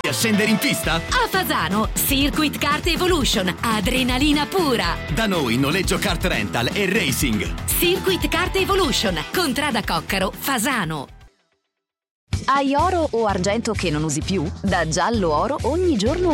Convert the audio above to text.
a scendere in pista? A Fasano, Circuit Kart Evolution, adrenalina pura. Da noi noleggio kart rental e racing. Circuit Kart Evolution, Contrada Coccaro, Fasano. Hai oro o argento che non usi più? Da Giallo Oro ogni giorno